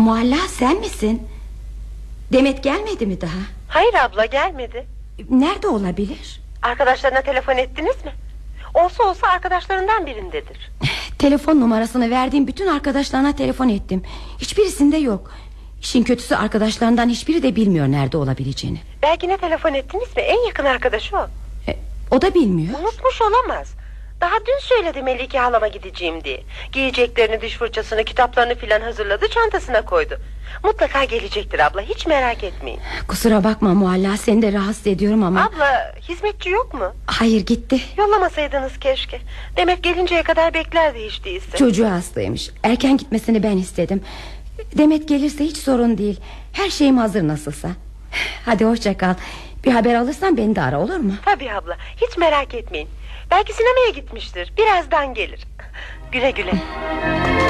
Mualla, sen misin? Demet gelmedi mi daha? Hayır abla, gelmedi. Nerede olabilir? Arkadaşlarına telefon ettiniz mi? Olsa olsa arkadaşlarından birindedir. Telefon numarasını verdiğim bütün arkadaşlarına telefon ettim. Hiçbirisinde yok. İşin kötüsü, arkadaşlarından hiçbiri de bilmiyor nerede olabileceğini. Belki ne telefon ettiniz mi? En yakın arkadaşı o. O da bilmiyor. Unutmuş olamaz. Daha dün söyledi Melike halama gideceğim diye. Giyeceklerini, diş fırçasını, kitaplarını filan hazırladı, çantasına koydu. Mutlaka gelecektir abla, hiç merak etmeyin. Kusura bakma Mualla, seni de rahatsız ediyorum ama... Abla, hizmetçi yok mu? Hayır, gitti. Yollamasaydınız keşke. Demet gelinceye kadar beklerdi hiç değilse. Çocuğu hastaymış. Erken gitmesini ben istedim. Demet gelirse hiç sorun değil. Her şeyim hazır nasılsa. Hadi hoşça kal. Bir haber alırsan beni de ara, olur mu? Tabii abla, hiç merak etmeyin. Belki sinemaya gitmiştir, birazdan gelir. Güle güle.